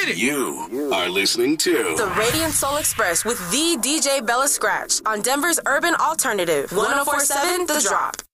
it. You are listening to The Radiant Soul Express with the DJ Bella Scratch on Denver's Urban Alternative. 104.7 The Drop.